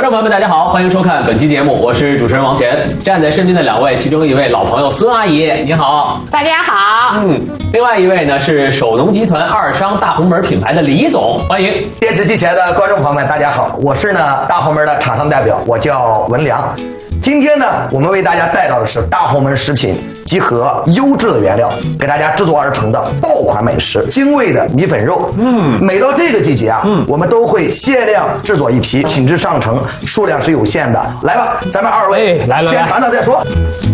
观众朋友们，大家好，欢迎收看本期节目，我是主持人王乾。站在身边的两位，其中一位老朋友孙阿姨，你好。 大家好。 另外一位呢是首农集团二商大红门品牌的李总，欢迎。 电视机前的观众朋友们，大家好，我是大红门的厂商代表，我叫文良。今天呢，我们为大家带到的是大红门食品集合优质的原料，给大家制作而成的爆款美食，精味的米粉肉。每到这个季节啊，我们都会限量制作一批，品质上乘，数量是有限的。来吧，咱们二位先尝尝再说。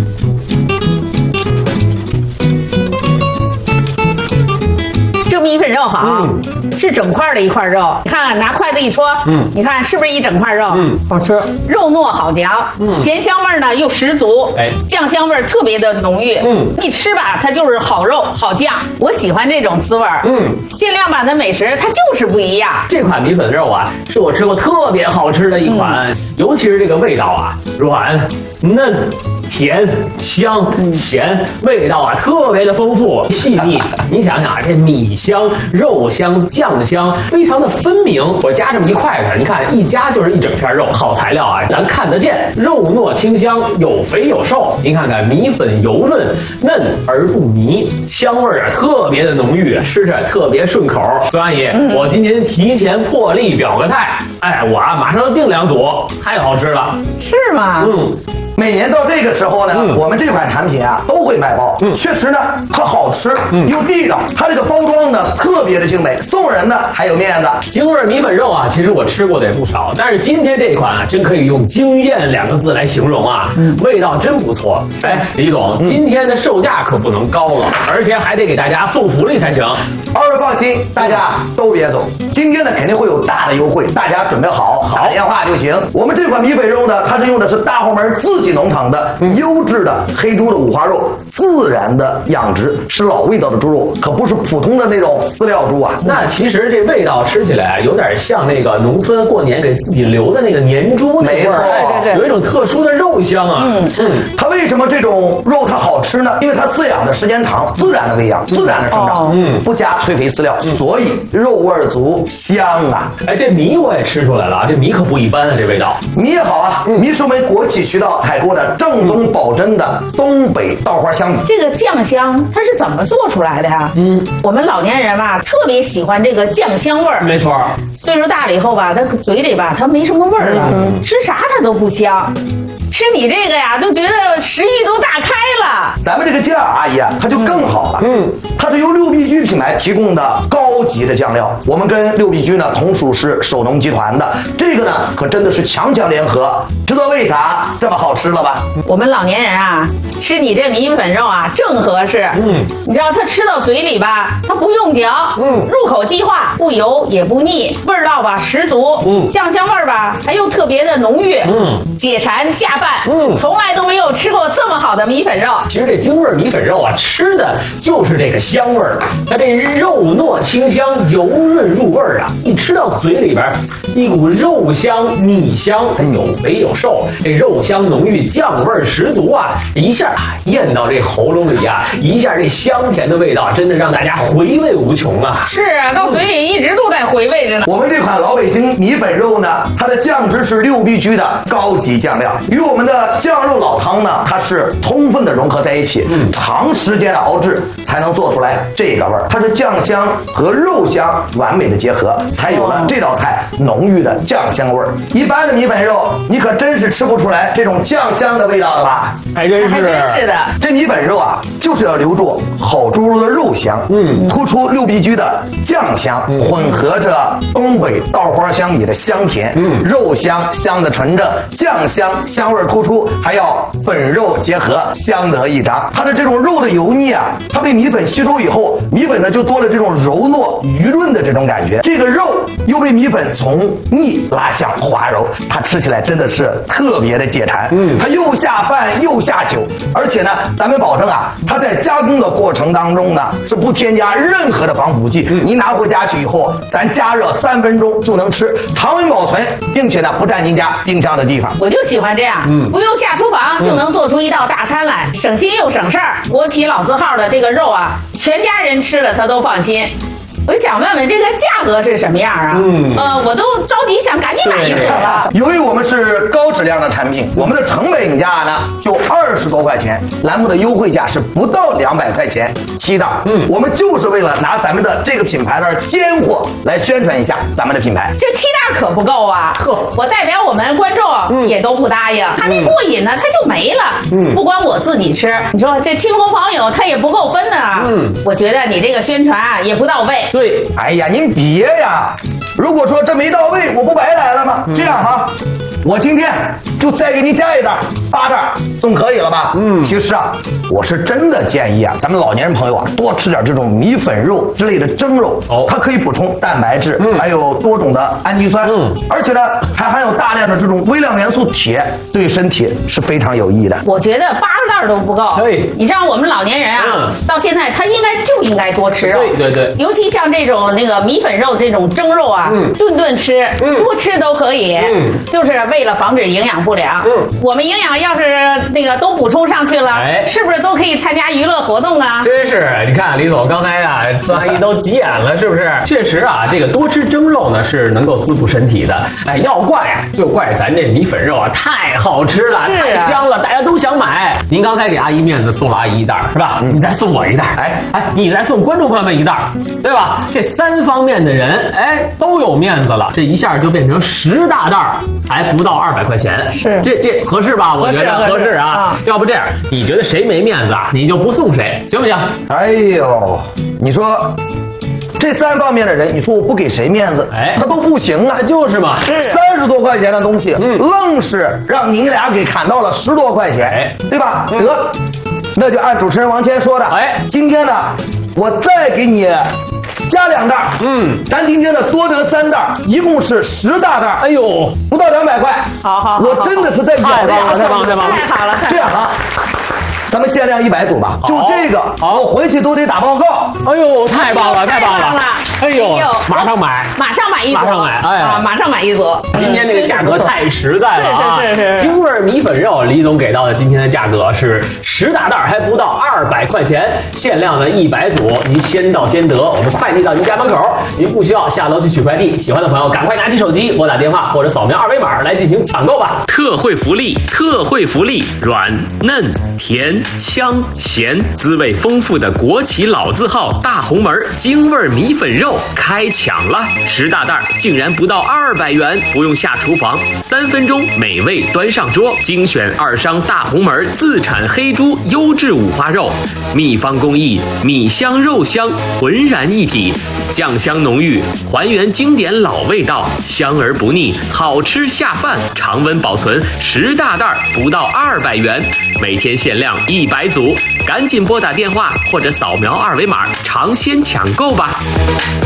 这米粉肉好，是整块的一块肉。你看，拿筷子一戳，你看是不是一整块肉？ 好吃， 肉糯好嚼，咸香味呢又十足，酱香味特别的浓郁。一吃吧，它就是好肉好酱，我喜欢这种滋味。限量版的美食它就是不一样。 这款米粉肉啊，是我吃过特别好吃的一款，尤其是这个味道啊，软嫩。甜香咸，味道啊特别的丰富细腻。你想想啊，这米香、肉香、酱香非常的分明。我夹这么一块块，你看一夹就是一整片肉，好材料啊，咱看得见，肉糯清香，有肥有瘦。您看看米粉油润嫩而不泥，香味啊特别的浓郁，吃着特别顺口。孙阿姨，我今天提前破例表个态，我啊马上订2组，太好吃了。 是吗？ 每年到这个时候呢，我们这款产品啊都会卖爆。确实呢，它好吃又地道，它这个包装呢特别的精美，送人呢还有面子。 京味米粉肉啊，其实我吃过的也不少，但是今天这款啊，真可以用惊艳2个字来形容啊，味道真不错。李总，今天的售价可不能高了，而且还得给大家送福利才行。 二位放心，大家都别走，今天呢肯定会有大的优惠，大家准备好，打电话就行。我们这款米粉肉呢，它是用的是大红门自己农场的优质的黑猪的五花肉，自然的养殖，是老味道的猪肉，可不是普通的那种饲料猪啊。 那其实这味道吃起来有点像那个农村过年给自己留的那个年猪那味儿，对，有一种特殊的肉香啊。 它为什么这种肉它好吃呢？因为它饲养的时间长，自然的喂养，自然的生长，不加催肥饲料，所以肉味足，香啊。 这米我也吃出来了啊，这米可不一般啊，这味道。 米也好啊，米是我们国企渠道采购的正宗保真的东北稻花香米。 这个酱香它是怎么做出来的呀？我们老年人吧特别喜欢这个酱香味儿。 没错， 岁数大了以后吧，他嘴里吧他没什么味儿了，吃啥他都不香。吃你这个呀，都觉得食欲都大开了。 咱们这个酱阿姨啊，它就更好了。它是由六必居品牌提供的高级的酱料。我们跟六必居呢同属是首农集团的，这个呢可真的是强强联合。知道为啥这么好吃了吧？ 我们老年人啊，吃你这米粉肉啊正合适。你知道它吃到嘴里吧，它不用嚼，入口即化，不油也不腻，味道吧十足，酱香味儿吧还又特别的浓郁，解馋下饭。从来都没有吃过这么好的米粉肉。 其实这京味米粉肉啊，吃的就是这个香味儿。它这肉糯清香，油润入味儿啊，一吃到嘴里边，一股肉香、米香，有肥有瘦，这肉香浓郁，酱味十足啊！一下咽到这喉咙里啊，一下这香甜的味道，真的让大家回味无穷啊！ 是啊，到嘴里一直都在回味着呢。 我们这款老北京米粉肉呢，它的酱汁是六必居的高级酱料，与我们的酱肉老汤呢，它是充分的融合在一起，长时间的熬制才能做出来这个味儿。它是酱香和肉香完美的结合，才有了这道菜浓郁的酱香味儿。一般的米粉肉，你可真是吃不出来这种酱香的味道的吧？ 还真是的。 这米粉肉啊，就是要留住好猪肉的肉香，突出六必居的酱香，混合着东北稻花香米的香甜，肉香香的纯正，酱香香味突出，还要粉肉结合，相得益彰。它的这种肉的油腻啊，它被米粉吸收以后，米粉呢就多了这种柔糯余润的这种感觉，这个肉又被米粉从腻拉向滑柔，它吃起来真的是特别的解馋。它又下饭又下酒，而且呢，咱们保证啊，它在加工的过程当中呢是不添加任何的防腐剂。你拿回家去以后，咱加热3分钟就能吃，常温保存，并且呢不占您家冰箱的地方。 我就喜欢这样，不用下厨房就能做出一道大餐来，省心又省事儿。国企老字号的这个肉啊，全家人吃了他都放心。我想问问这个价格是什么样啊？我都着急想赶紧买一盒了。 由于我们们是高质量的产品，我们的成本价呢就20多块钱，栏目的优惠价是不到200块钱7袋。我们就是为了拿咱们的这个品牌的尖货来宣传一下咱们的品牌。 这7袋可不够啊！我代表我们观众也都不答应，还没过瘾呢，它就没了。不光我自己吃，你说这亲朋好友他也不够分的啊。我觉得你这个宣传啊也不到位。 对， 哎呀，您别呀！如果说这没到位，我不白来了吗？这样哈，我今天就再给你加一袋，8袋，总可以了吧？其实啊，我是真的建议啊，咱们老年人朋友啊，多吃点这种米粉肉之类的蒸肉，它可以补充蛋白质，还有多种的氨基酸，而且呢，还含有大量的这种微量元素铁，对身体是非常有益的。 我觉得8袋都不够。 对， 你像我们老年人啊，到现在他应该多吃肉。 对， 尤其像这种那个米粉肉这种蒸肉啊，顿顿吃，多吃都可以，就是为了防止营养不良。我们营养要是那个都补充上去了，是不是都可以参加娱乐活动啊？ 真是，你看李总刚才啊，孙阿姨都急眼了，是不是？确实啊，这个多吃蒸肉呢是能够滋补身体的。哎，要怪啊，就怪咱这米粉肉啊太好吃了，太香了，大家都想买。您刚才给阿姨面子送了阿姨一袋，是吧？你再送我一袋，你再送观众朋友们一袋，对吧？这3方面的人，都有面子了，这一下就变成10大袋，还不到200块钱， 是这合适吧？我觉得合适啊。要不这样，你觉得谁没面子啊，你就不送谁，行不行？ 哎呦，你说这3方面的人，你说我不给谁面子，他都不行啊。 就是嘛 ，30多块钱的东西，愣是让您俩给砍到了10多块钱，对吧？得，那就按主持人王谦说的，今天呢，我再给你加2袋，咱今天呢多得3袋，一共是10大袋。哎呦，不到200块。 好， 我真的是在咬着牙。 太好了。 这样啊，咱们限量100组吧，就这个，我回去都得打报告。 哎呦，太棒了！哎呦，马上买一组， 马上买一组。 今天这个价格太实在了啊！ 是。 京味米粉肉，李总给到的今天的价格是10大袋，还不到200块钱，限量的100组，您先到先得，我们快递到您家门口，您不需要下楼去取快递。喜欢的朋友赶快拿起手机拨打电话或者扫描2维码来进行抢购吧！ 特惠福利，软嫩甜香咸，滋味丰富的国企老字号大红门京味米粉肉开抢了！10大袋竟然不到200元，不用下厨房，3分钟美味端上桌。精选2商大红门自产黑猪优质五花肉，秘方工艺，米香肉香浑然一体，酱香浓郁，还原经典老味道，香而不腻，好吃下饭，常温保存。10大袋不到200元，每天限量100组，赶紧拨打电话或者扫描2维码尝鲜抢购吧。